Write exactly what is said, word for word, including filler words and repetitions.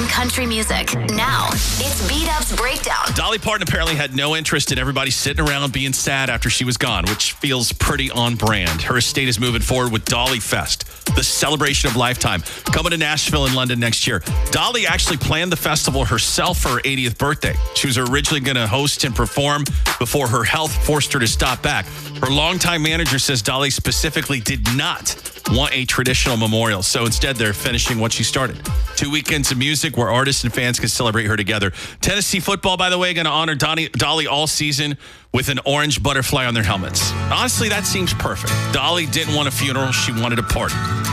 country music. Now, it's B-Dub's Breakdown. Dolly Parton apparently had no interest in everybody sitting around being sad after she was gone, which feels pretty on brand. Her estate is moving forward with Dolly Fest, the celebration of lifetime, coming to Nashville and London next year. Dolly actually planned the festival herself for her eightieth birthday. She was originally going to host and perform before her health forced her to stop back. Her longtime manager says Dolly specifically did not want a traditional memorial, so instead they're finishing what she started. Two weekends of music where artists and fans can celebrate her together. Tennessee football, by the way, going to honor Donnie, Dolly all season with an orange butterfly on their helmets. Honestly, that seems perfect. Dolly didn't want a funeral. She wanted a party.